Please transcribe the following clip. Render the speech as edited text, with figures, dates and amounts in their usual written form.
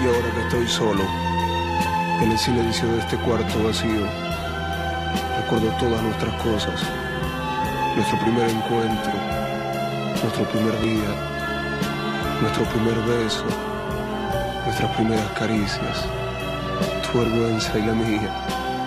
Y ahora que estoy solo, en el silencio de este cuarto vacío, recuerdo todas nuestras cosas. Nuestro primer encuentro, nuestro primer día, nuestro primer beso, nuestras primeras caricias, tu vergüenza y la mía.